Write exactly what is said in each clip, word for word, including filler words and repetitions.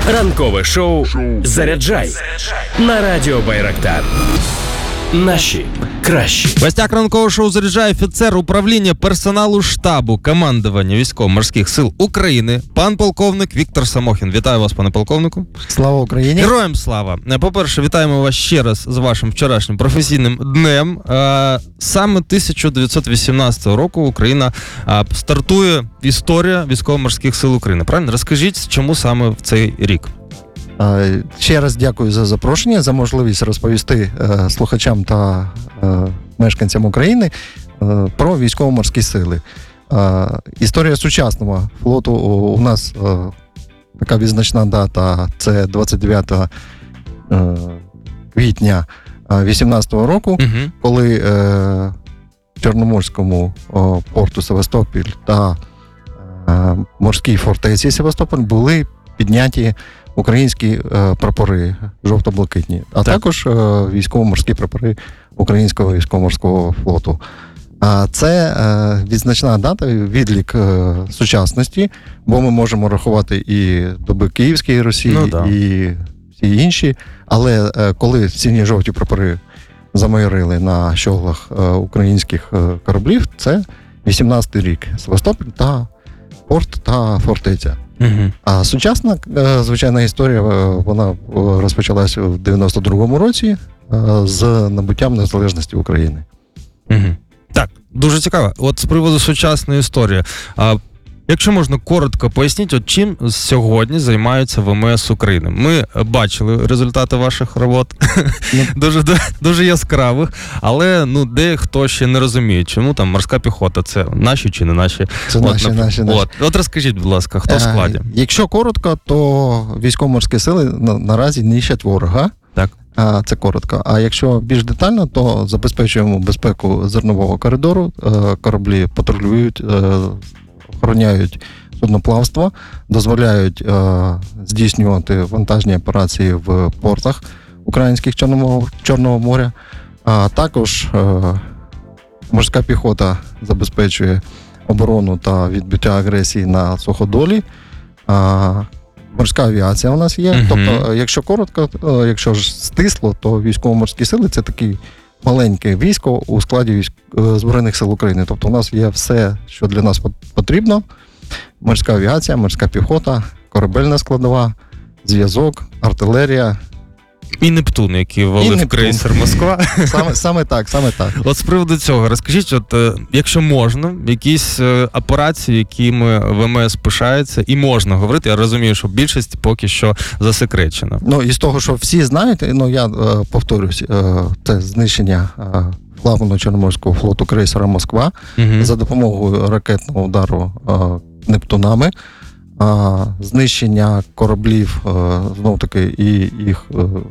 Ранкове шоу «Заряджай» на радіо Байрактар. Наші кращі. Гостяк ранкового шоу «Заряджай» офіцер управління персоналу штабу командування військово-морських сил України, пан полковник Віктор Самохін. Вітаю вас, пане полковнику. Слава Україні. Героям слава. По-перше, вітаємо вас ще раз з вашим вчорашнім професійним днем. Саме тисяча дев'ятсот вісімнадцятого року Україна стартує історія військово-морських сил України. Правильно? Розкажіть, чому саме в цей рік? Ще раз дякую за запрошення, за можливість розповісти е, слухачам та е, мешканцям України е, про військово-морські сили. Е, історія сучасного флоту у, у нас е, така відзначна дата, це двадцять дев'ятого квітня вісімнадцятого року, угу. коли е, в Чорноморському о, порту Севастополь та е, морській фортеці Севастополь були підняті українські е, прапори жовто-блакитні, а так. також е, військово-морські прапори Українського військово-морського флоту. А це е, відзначна дата, відлік е, сучасності, бо ми можемо рахувати і доби Київської Росії, ну, да. і всі інші. Але е, коли сині жовті прапори замайорили на щоглах е, українських е, кораблів, це вісімнадцятий рік. Севастополь та порт та фортеця. Угу. А сучасна, звичайна історія, вона розпочалася в дев'яносто другому році з набуттям незалежності України. Угу. Так, дуже цікаво. От з приводу сучасної історії. А, якщо можна коротко поясніть, от чим сьогодні займаються ВМС України? Ми бачили результати ваших робот, ну, дуже, дуже яскравих, але ну, дехто ще не розуміє, чому там морська піхота, це наші чи не наші? Це от, наші, наші, от, наші. От розкажіть, будь ласка, хто в складі? А, якщо коротко, то військово-морські сили на, наразі нищать ворога. Так. А, це коротко. А якщо більш детально, то забезпечуємо безпеку зернового коридору, кораблі патрулюють, охороняють судноплавство, дозволяють е, здійснювати вантажні операції в портах українських Чорного, Чорного моря. А також е, морська піхота забезпечує оборону та відбиття агресії на суходолі. А, морська авіація у нас є. Uh-huh. Тобто, якщо коротко, якщо ж стисло, то військово-морські сили – це такий маленьке військо у складі військ... Збройних сил України. Тобто у нас є все, що для нас потрібно. Морська авіація, морська піхота, корабельна складова, зв'язок, артилерія. І Нептун, який валив крейсер Москва. Саме, саме так, саме так. От з приводу цього, розкажіть, от, якщо можна, якісь операції, якими ВМС пишається, і можна говорити, я розумію, що більшість поки що засекречена. Ну, із того, що всі знають, ну, я е, повторюсь, е, це знищення е, флагману Чорноморського флоту крейсера Москва угу. за допомогою ракетного удару е, Нептунами, а, знищення кораблів, знов таки, і їх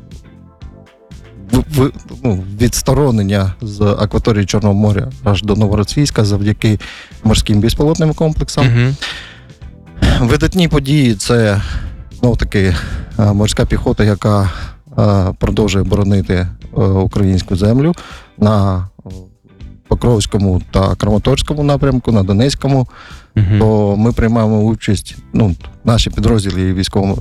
в, в, ну, відсторонення з акваторії Чорного моря аж до Новоросійська завдяки морським безпілотним комплексам. Uh-huh. Видатні події – це, знов таки, морська піхота, яка а, продовжує боронити а, українську землю на Покровському та Краматорському напрямку, на Донецькому, uh-huh. то ми приймаємо участь, ну, наші підрозділи військово